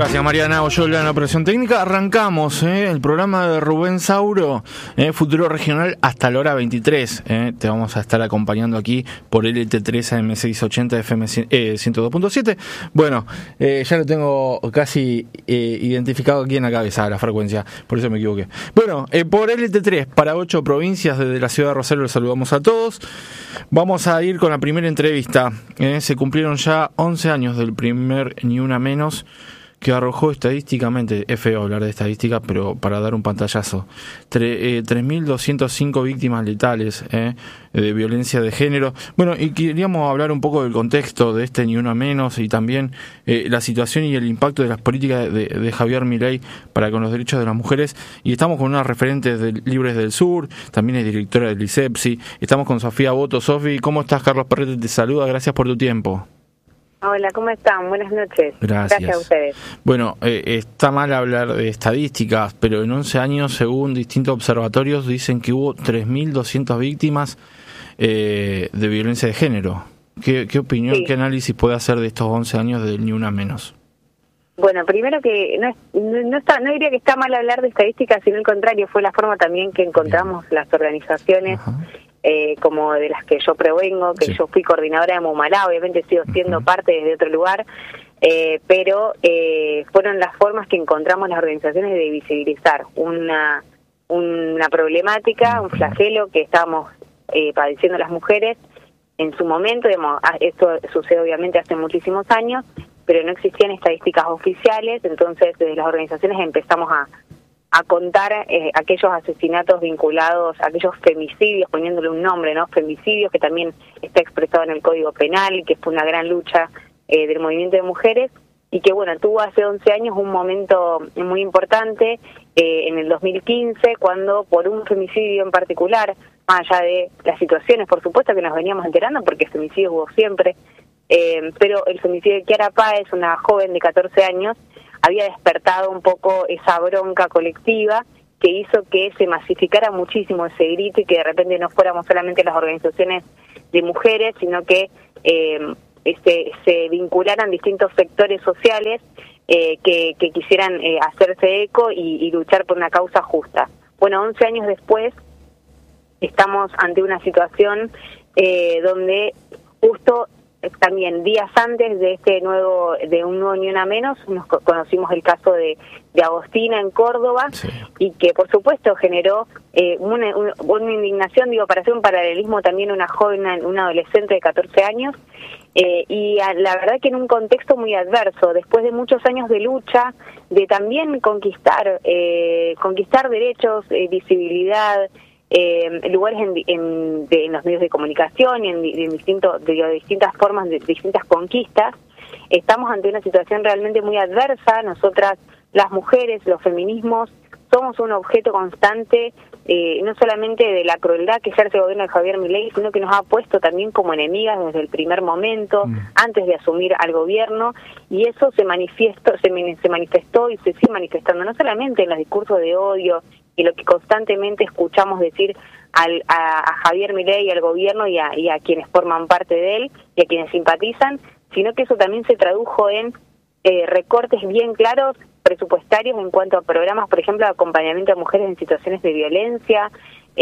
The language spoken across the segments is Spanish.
Gracias, Mariana Oyola en la operación técnica. Arrancamos el programa de Rubén Sauro, Futuro Regional, hasta la hora 23. Te vamos a estar acompañando aquí por LT3 AM680 FM 102.7. Bueno, ya lo tengo casi identificado aquí en la cabeza, la frecuencia, por eso me equivoqué. Bueno, por LT3 para 8 provincias desde la ciudad de Rosario, los saludamos a todos. Vamos a ir con la primera entrevista. Se cumplieron ya 11 años del primer Ni Una Menos, que arrojó estadísticamente, es feo hablar de estadísticas, pero para dar un pantallazo, 3.205 víctimas letales de violencia de género. Bueno, y queríamos hablar un poco del contexto de este Ni Una Menos y también la situación y el impacto de las políticas de Javier Milei para con los derechos de las mujeres. Y estamos con unas referentes de Libres del Sur, también es directora del ISEPSI. Estamos con Sofía Boto. Sofi, ¿cómo estás? Carlos Perrete te saluda, gracias por tu tiempo. Hola, ¿cómo están? Buenas noches. Gracias a ustedes. Bueno, está mal hablar de estadísticas, pero en 11 años, según distintos observatorios, dicen que hubo 3.200 víctimas de violencia de género. ¿Qué opinión, qué análisis puede hacer de estos 11 años de Ni Una Menos? Bueno, primero que no diría que está mal hablar de estadísticas, sino al contrario, fue la forma también que encontramos las organizaciones. Como de las que yo provengo, que yo fui coordinadora de Mumalá, obviamente sigo siendo parte desde otro lugar, pero fueron las formas que encontramos las organizaciones de visibilizar una problemática, un flagelo que estábamos padeciendo las mujeres en su momento. Esto sucede obviamente hace muchísimos años, pero no existían estadísticas oficiales, entonces desde las organizaciones empezamos a contar aquellos asesinatos vinculados, aquellos femicidios, poniéndole un nombre, ¿no? Femicidios, que también está expresado en el Código Penal y que fue una gran lucha del movimiento de mujeres, y que, bueno, tuvo hace 11 años un momento muy importante en el 2015, cuando por un femicidio en particular, más allá de las situaciones, por supuesto, que nos veníamos enterando, porque femicidios hubo siempre, pero el femicidio de Kiara Páez, una joven de 14 años, había despertado un poco esa bronca colectiva que hizo que se masificara muchísimo ese grito y que de repente no fuéramos solamente las organizaciones de mujeres, sino que se vincularan distintos sectores sociales que quisieran hacerse eco y luchar por una causa justa. Bueno, 11 años después estamos ante una situación donde justo también días antes de un nuevo Ni Una Menos, nos conocimos el caso de Agostina en Córdoba, y que por supuesto generó una indignación, para hacer un paralelismo, también una joven, una adolescente de 14 años, y la verdad que en un contexto muy adverso, después de muchos años de lucha, de también conquistar derechos, visibilidad, lugares en los medios de comunicación y en distintas formas, de distintas conquistas. Estamos ante una situación realmente muy adversa. Nosotras, las mujeres, los feminismos, somos un objeto constante, no solamente de la crueldad que ejerce el gobierno de Javier Milei, sino que nos ha puesto también como enemigas desde el primer momento, antes de asumir al gobierno, y eso se manifestó y se sigue manifestando, no solamente en los discursos de odio y lo que constantemente escuchamos decir a Javier Milei y al gobierno y a quienes forman parte de él y a quienes simpatizan, sino que eso también se tradujo en recortes bien claros presupuestarios en cuanto a programas, por ejemplo, de acompañamiento a mujeres en situaciones de violencia.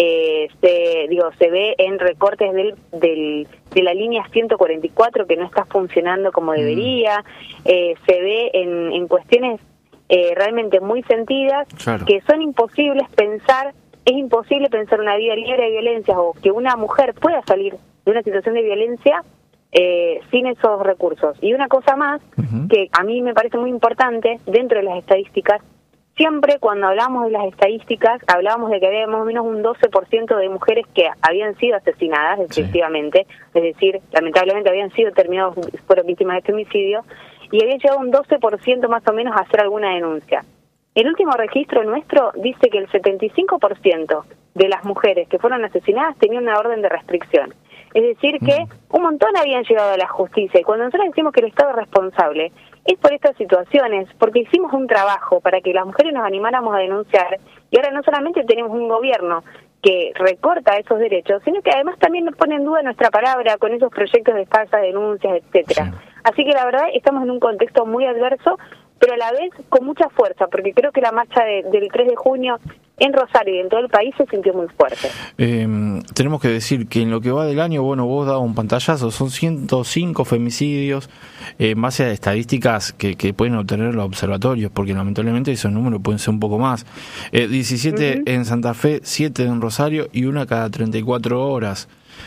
Se ve en recortes de la línea 144 que no está funcionando como debería, se ve en cuestiones realmente muy sentidas, que son imposibles pensar. Es imposible pensar una vida libre de violencia o que una mujer pueda salir de una situación de violencia sin esos recursos. Y una cosa más, que a mí me parece muy importante dentro de las estadísticas, siempre cuando hablamos de las estadísticas, hablábamos de que había más o menos un 12% de mujeres que habían sido asesinadas, efectivamente, es decir, lamentablemente fueron víctimas de femicidio, y había llegado un 12% más o menos a hacer alguna denuncia. El último registro nuestro dice que el 75% de las mujeres que fueron asesinadas tenían una orden de restricción. Es decir, que un montón habían llegado a la justicia, y cuando nosotros decimos que el Estado es responsable, es por estas situaciones, porque hicimos un trabajo para que las mujeres nos animáramos a denunciar, y ahora no solamente tenemos un gobierno que recorta esos derechos, sino que además también nos pone en duda nuestra palabra con esos proyectos de falsas denuncias, etcétera. Así que la verdad estamos en un contexto muy adverso, pero a la vez con mucha fuerza, porque creo que la marcha del 3 de junio en Rosario y en todo el país se sintió muy fuerte. Tenemos que decir que en lo que va del año, bueno, vos dabas un pantallazo, son 105 femicidios, en base a estadísticas que pueden obtener los observatorios, porque lamentablemente esos números pueden ser un poco más. 17 en Santa Fe, 7 en Rosario y una cada 34 horas.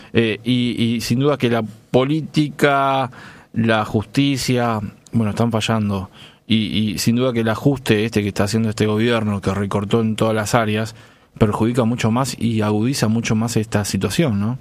Y sin duda que la política, la justicia, bueno, están fallando. Y sin duda que el ajuste que está haciendo este gobierno, que recortó en todas las áreas, perjudica mucho más y agudiza mucho más esta situación, ¿no?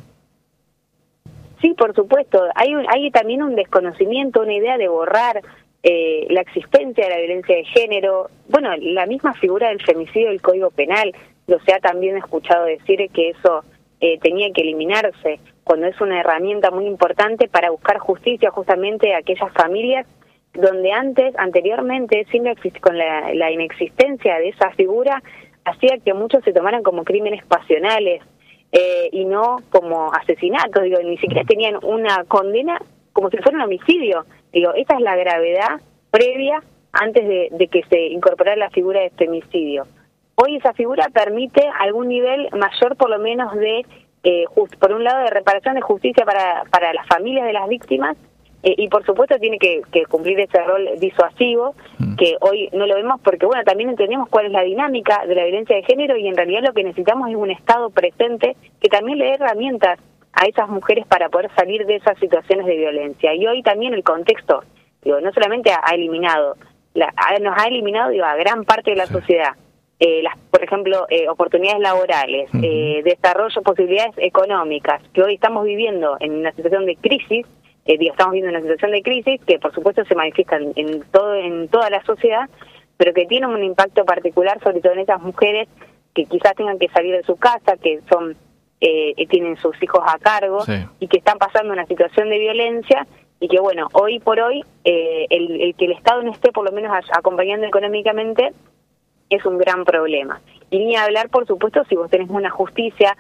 Sí, por supuesto. Hay también un desconocimiento, una idea de borrar la existencia de la violencia de género. Bueno, la misma figura del femicidio del Código Penal, se ha también escuchado decir que eso tenía que eliminarse, cuando es una herramienta muy importante para buscar justicia justamente a aquellas familias donde anteriormente, con la inexistencia de esa figura, hacía que muchos se tomaran como crímenes pasionales y no como asesinatos. Ni siquiera tenían una condena como si fuera un homicidio. Esa es la gravedad previa antes de que se incorporara la figura de femicidio. Hoy esa figura permite algún nivel mayor, por lo menos, de, por un lado, de reparación de justicia para las familias de las víctimas, y por supuesto tiene que cumplir ese rol disuasivo, que hoy no lo vemos porque, bueno, también entendemos cuál es la dinámica de la violencia de género, y en realidad lo que necesitamos es un Estado presente que también le dé herramientas a esas mujeres para poder salir de esas situaciones de violencia. Y hoy también el contexto, no solamente ha eliminado, nos ha eliminado a gran parte de la sociedad, por ejemplo, oportunidades laborales, desarrollo, posibilidades económicas, que hoy estamos viviendo en una situación de crisis. Estamos viendo una situación de crisis que por supuesto se manifiesta en toda la sociedad, pero que tiene un impacto particular sobre todo en esas mujeres que quizás tengan que salir de su casa, que tienen sus hijos a cargo, sí, y que están pasando una situación de violencia, y que bueno, hoy por hoy el que el Estado no esté por lo menos acompañando económicamente es un gran problema. Y ni hablar, por supuesto, si vos tenés una justicia,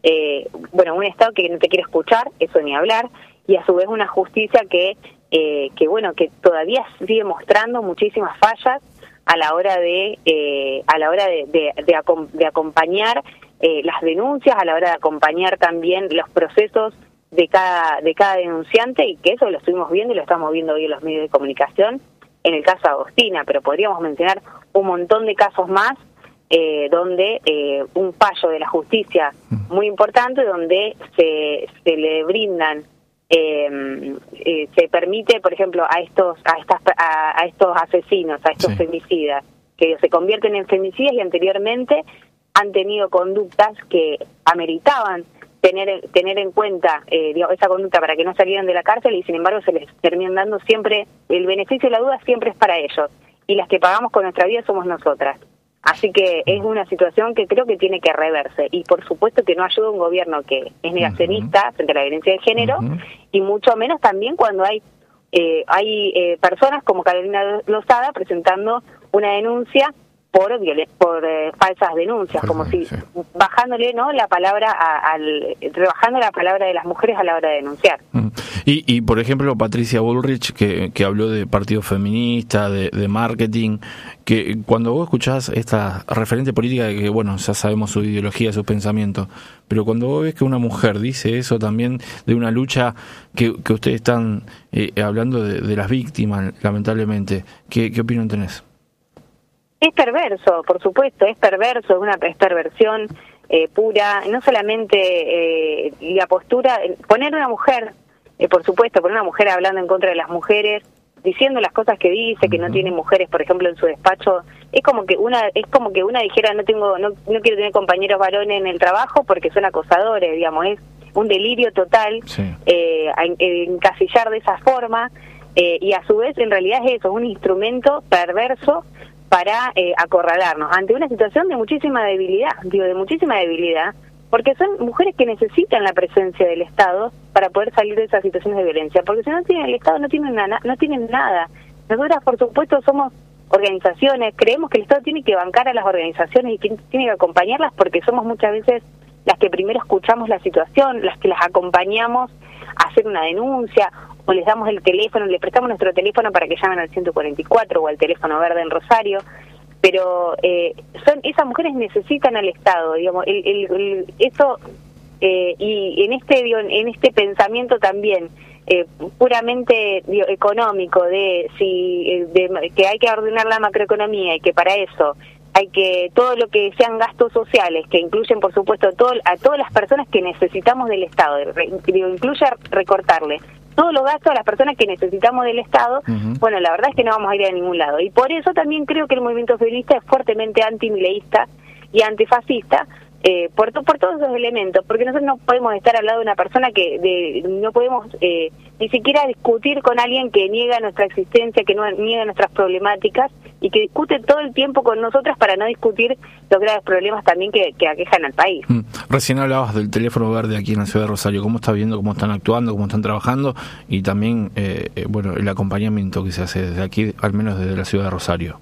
un Estado que no te quiere escuchar, eso ni hablar, y a su vez una justicia que todavía sigue mostrando muchísimas fallas a la hora de acompañar las denuncias, a la hora de acompañar también los procesos de cada denunciante, y que eso lo estuvimos viendo y lo estamos viendo hoy en los medios de comunicación en el caso de Agostina, pero podríamos mencionar un montón de casos más donde un fallo de la justicia muy importante, donde se le brindan se permite, por ejemplo, a estos asesinos, a estos femicidas, que se convierten en femicidas y anteriormente han tenido conductas que ameritaban tener en cuenta esa conducta para que no salieran de la cárcel, y sin embargo se les terminan dando siempre, el beneficio de la duda siempre es para ellos, y las que pagamos con nuestra vida somos nosotras. Así que es una situación que creo que tiene que reverse, y por supuesto que no ayuda a un gobierno que es negacionista frente a la violencia de género, y mucho menos también cuando hay personas como Carolina Lozada presentando una denuncia por falsas denuncias, como si bajándole la palabra rebajando la palabra de las mujeres a la hora de denunciar. Y por ejemplo, Patricia Bullrich, que habló de partido feminista, de marketing, que cuando vos escuchás esta referente política de que, bueno, ya sabemos su ideología, sus pensamientos, pero cuando vos ves que una mujer dice eso también de una lucha que ustedes están hablando de las víctimas, lamentablemente, ¿qué opinión tenés? Es perverso, por supuesto, es perversión pura, no solamente la postura, poner una mujer, por supuesto, poner una mujer hablando en contra de las mujeres, diciendo las cosas que dice, que no tiene mujeres, por ejemplo, en su despacho, es como que una dijera no quiero tener compañeros varones en el trabajo porque son acosadores, digamos, es un delirio total encasillar de esa forma, y a su vez en realidad es eso, un instrumento perverso para acorralarnos ante una situación de muchísima debilidad, porque son mujeres que necesitan la presencia del Estado para poder salir de esas situaciones de violencia, porque si no tienen el Estado no tienen nada. Nosotras, por supuesto, somos organizaciones, creemos que el Estado tiene que bancar a las organizaciones y que tiene que acompañarlas, porque somos muchas veces las que primero escuchamos la situación, las que las acompañamos a hacer una denuncia o les damos el teléfono, les prestamos nuestro teléfono para que llamen al 144 o al teléfono verde en Rosario, pero esas mujeres necesitan al Estado, digamos, eso, y en este pensamiento también puramente económico de que hay que ordenar la macroeconomía y que para eso hay que todo lo que sean gastos sociales, que incluyen por supuesto a todas las personas que necesitamos del Estado, incluye recortarle todos los gastos a las personas que necesitamos del Estado. Bueno, la verdad es que no vamos a ir a ningún lado, y por eso también creo que el movimiento feminista es fuertemente antimileísta y antifascista, por todos esos elementos, porque nosotros no podemos estar al lado de una persona no podemos ni siquiera discutir con alguien que niega nuestra existencia, que no niega nuestras problemáticas y que discute todo el tiempo con nosotras para no discutir los graves problemas también que aquejan al país. Recién hablabas del teléfono verde aquí en la ciudad de Rosario. ¿Cómo estás viendo cómo están actuando, cómo están trabajando y también bueno, el acompañamiento que se hace desde aquí, al menos desde la ciudad de Rosario?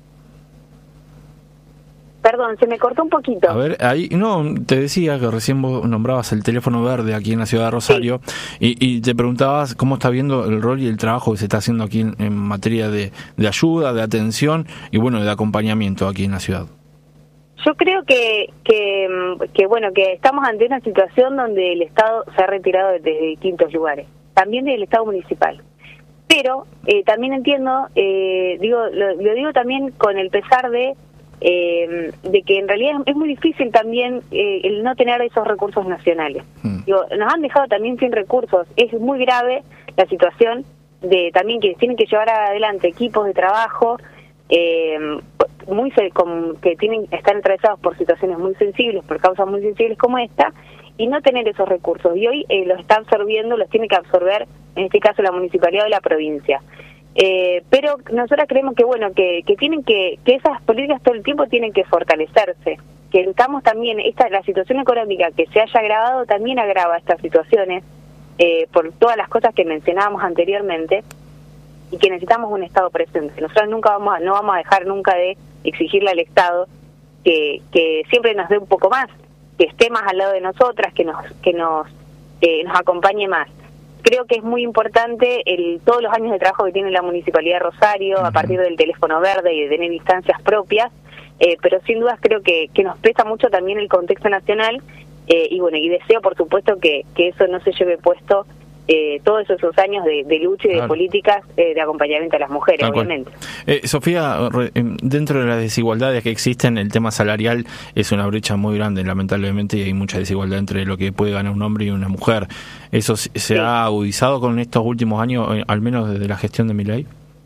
Perdón, se me cortó un poquito. A ver, ahí, no, te decía que recién vos nombrabas el teléfono verde aquí en la ciudad de Rosario, sí. y te preguntabas cómo está viendo el rol y el trabajo que se está haciendo aquí en materia de ayuda, de atención y bueno, de acompañamiento aquí en la ciudad. Yo creo que bueno, que estamos ante una situación donde el Estado se ha retirado desde distintos lugares, también del Estado municipal. Pero también entiendo, lo digo también con el pesar de que en realidad es muy difícil también el no tener esos recursos nacionales. Nos han dejado también sin recursos. Es muy grave la situación de también que tienen que llevar adelante equipos de trabajo que tienen estar atravesados por situaciones muy sensibles, por causas muy sensibles como esta, y no tener esos recursos. Y hoy los está absorbiendo, los tiene que absorber, en este caso la municipalidad o la provincia. Pero nosotras creemos que bueno, que tienen que esas políticas todo el tiempo tienen que fortalecerse, que estamos también, la situación económica que se haya agravado también agrava estas situaciones, por todas las cosas que mencionábamos anteriormente, y que necesitamos un Estado presente. Nosotros no vamos a dejar nunca de exigirle al Estado que siempre nos dé un poco más, que esté más al lado de nosotras, que nos acompañe más. Creo que es muy importante todos los años de trabajo que tiene la Municipalidad de Rosario, a partir del teléfono verde y de tener instancias propias, pero sin dudas creo que nos pesa mucho también el contexto nacional, y bueno, y deseo por supuesto que eso no se lleve puesto todos esos años de lucha y de políticas de acompañamiento a las mujeres, obviamente. Sofía, dentro de las desigualdades que existen, el tema salarial es una brecha muy grande, lamentablemente, y hay mucha desigualdad entre lo que puede ganar un hombre y una mujer. ¿Eso se ha agudizado con estos últimos años, al menos desde la gestión de Milei?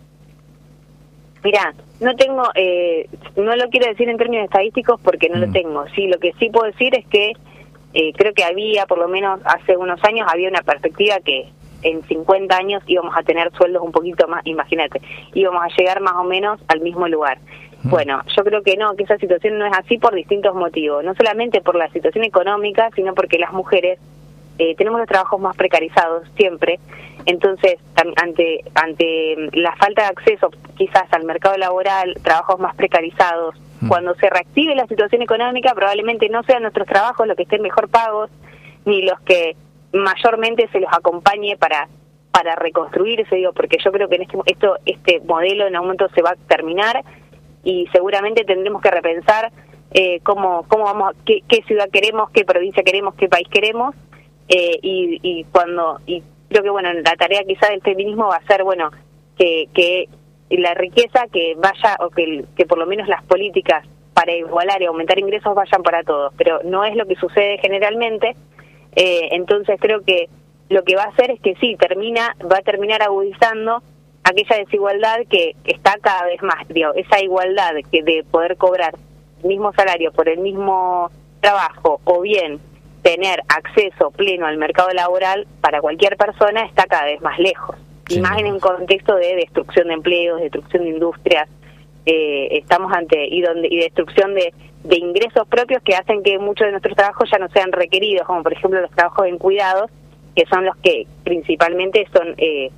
Mirá, no lo quiero decir en términos estadísticos porque no lo tengo. Sí, lo que sí puedo decir es que creo que había, por lo menos hace unos años, había una perspectiva que en 50 años íbamos a tener sueldos un poquito más, imagínate, íbamos a llegar más o menos al mismo lugar. Bueno, yo creo que no, que esa situación no es así por distintos motivos, no solamente por la situación económica, sino porque las mujeres tenemos los trabajos más precarizados siempre. Entonces, ante la falta de acceso quizás al mercado laboral, trabajos más precarizados, cuando se reactive la situación económica, probablemente no sean nuestros trabajos los que estén mejor pagos, ni los que mayormente se los acompañe para reconstruirse, porque yo creo que este modelo en algún momento se va a terminar y seguramente tendremos que repensar cómo vamos, qué ciudad queremos, qué provincia queremos, qué país queremos, y creo que bueno, la tarea quizá del feminismo va a ser bueno que la riqueza que vaya, o que por lo menos las políticas para igualar y aumentar ingresos vayan para todos, pero no es lo que sucede generalmente. Entonces creo que lo que va a hacer es que sí, va a terminar agudizando aquella desigualdad que está cada vez más, esa igualdad de poder cobrar el mismo salario por el mismo trabajo, o bien tener acceso pleno al mercado laboral para cualquier persona, está cada vez más lejos. Sí, y más en un contexto de destrucción de empleos, destrucción de industrias, estamos y destrucción de ingresos propios que hacen que muchos de nuestros trabajos ya no sean requeridos, como por ejemplo los trabajos en cuidados, que son los que principalmente son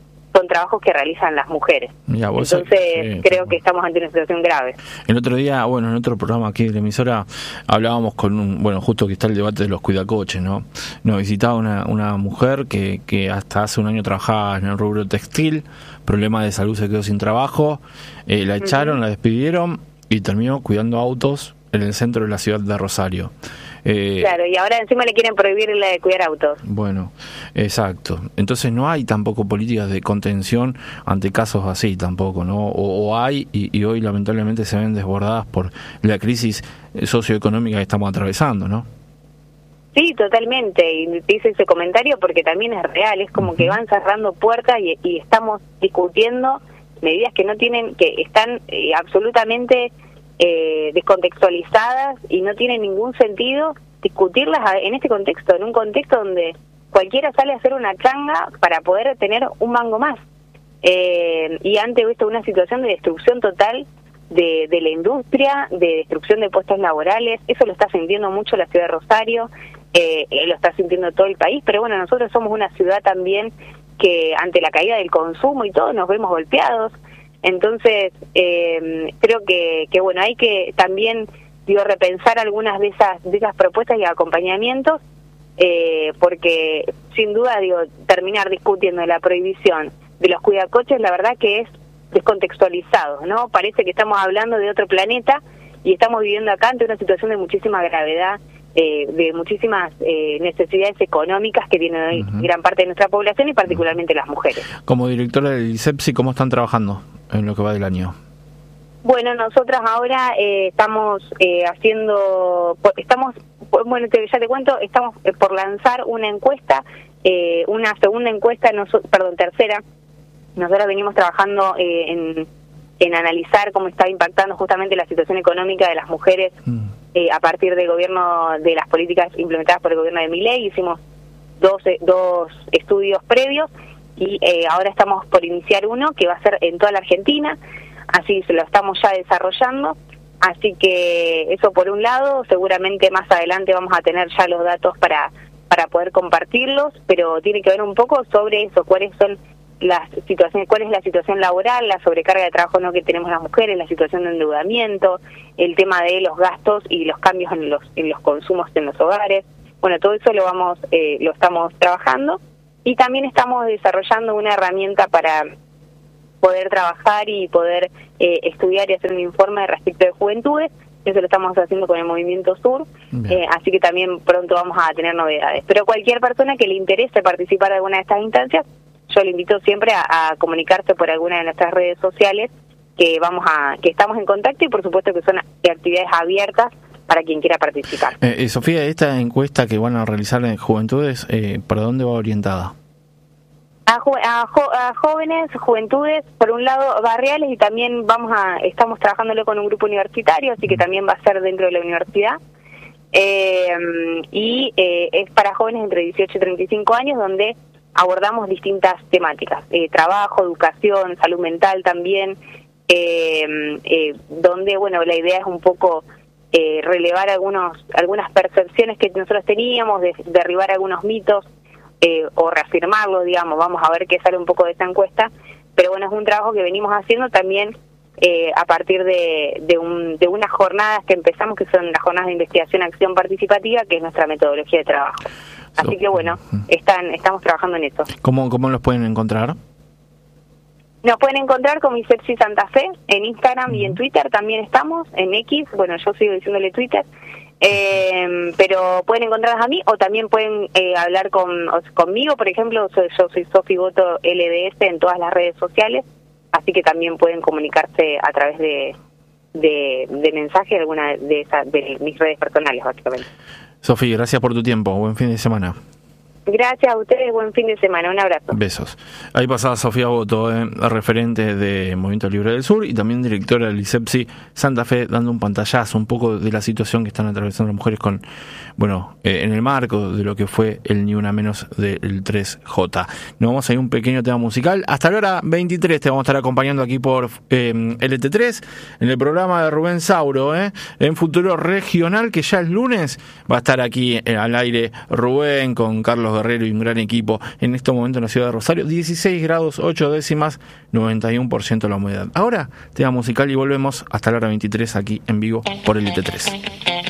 con trabajos que realizan las mujeres. Mirá, entonces creo que estamos ante una situación grave. El otro día, en otro programa aquí de la emisora hablábamos con justo que está el debate de los cuidacoches, ¿no? Nos visitaba una mujer que hasta hace un año trabajaba en el rubro textil, problema de salud, se quedó sin trabajo, la echaron, la despidieron y terminó cuidando autos en el centro de la ciudad de Rosario. Claro, y ahora encima le quieren prohibir la de cuidar autos. Bueno, exacto. Entonces no hay tampoco políticas de contención ante casos así tampoco, ¿no? O hay, y hoy lamentablemente se ven desbordadas por la crisis socioeconómica que estamos atravesando, ¿no? Sí, totalmente, y hice ese comentario porque también es real, es como que van cerrando puertas y estamos discutiendo medidas que no tienen, que están absolutamente descontextualizadas y no tiene ningún sentido discutirlas en este contexto, en un contexto donde cualquiera sale a hacer una changa para poder tener un mango más. Y ante esto una situación de destrucción total de la industria, de destrucción de puestos laborales, eso lo está sintiendo mucho la ciudad de Rosario, lo está sintiendo todo el país, pero bueno, nosotros somos una ciudad también que ante la caída del consumo y todo nos vemos golpeados. Entonces, creo que bueno, hay que también repensar algunas de esas propuestas y acompañamientos, porque sin duda terminar discutiendo la prohibición de los cuidacoches, la verdad que es descontextualizado, ¿no? Parece que estamos hablando de otro planeta y estamos viviendo acá ante una situación de muchísima gravedad, de muchísimas necesidades económicas que tiene hoy gran parte de nuestra población y particularmente las mujeres. Como directora del ISEPSI, ¿cómo están trabajando en lo que va del año? Bueno, nosotras ahora estamos haciendo, ya te cuento, estamos por lanzar una encuesta, una segunda encuesta, tercera. Nosotros venimos trabajando en analizar cómo está impactando justamente la situación económica de las mujeres a partir del gobierno, de las políticas implementadas por el gobierno de Milei. Hicimos dos estudios previos y ahora estamos por iniciar uno que va a ser en toda la Argentina, así se lo estamos ya desarrollando, así que eso por un lado, seguramente más adelante vamos a tener ya los datos para poder compartirlos, pero tiene que ver un poco sobre eso, cuáles son las situaciones, cuál es la situación laboral, la sobrecarga de trabajo que tenemos las mujeres, la situación de endeudamiento, el tema de los gastos y los cambios en los consumos en los hogares. Bueno, todo eso lo estamos trabajando y también estamos desarrollando una herramienta para poder trabajar y poder estudiar y hacer un informe respecto de juventudes. Eso lo estamos haciendo con el Movimiento Sur, así que también pronto vamos a tener novedades. Pero cualquier persona que le interese participar de alguna de estas instancias, yo le invito siempre a comunicarse por alguna de nuestras redes sociales, que estamos en contacto y por supuesto que son actividades abiertas para quien quiera participar. Sofía, esta encuesta que van a realizar en Juventudes, ¿para dónde va orientada? A jóvenes, juventudes, por un lado barriales, y también estamos trabajándolo con un grupo universitario, así que también va a ser dentro de la universidad. Y es para jóvenes entre 18 y 35 años, donde abordamos distintas temáticas, trabajo, educación, salud mental también, donde la idea es un poco relevar algunas percepciones que nosotros teníamos, derribar algunos mitos o reafirmarlos, vamos a ver qué sale un poco de esta encuesta, pero es un trabajo que venimos haciendo también a partir de unas jornadas que empezamos, que son las jornadas de investigación acción participativa, que es nuestra metodología de trabajo. Así que estamos trabajando en eso. ¿Cómo los pueden encontrar? Nos pueden encontrar con ISEPSI Santa Fe en Instagram y en Twitter también estamos, en X, yo sigo diciéndole Twitter, pero pueden encontrarlas a mí o también pueden hablar conmigo, por ejemplo, yo soy Sofi Boto LDS en todas las redes sociales, así que también pueden comunicarse a través de mensaje de alguna de mis redes personales, básicamente. Sofi, gracias por tu tiempo. Buen fin de semana. Gracias a ustedes, buen fin de semana, un abrazo. Besos. Ahí pasaba Sofía Boto, referente de Movimiento Libre del Sur y también directora del ISEPSI Santa Fe, dando un pantallazo un poco de la situación que están atravesando las mujeres con, en el marco de lo que fue el Ni Una Menos del 3J. Nos vamos a ir un pequeño tema musical. Hasta la hora 23 te vamos a estar acompañando aquí por LT3 en el programa de Rubén Sauro, en Futuro Regional, que ya es lunes va a estar aquí al aire Rubén con Carlos Guerrero y un gran equipo en este momento en la ciudad de Rosario. 16 grados 8 décimas, 91% la humedad. Ahora, tema musical y volvemos hasta la hora 23 aquí en vivo por el LT3.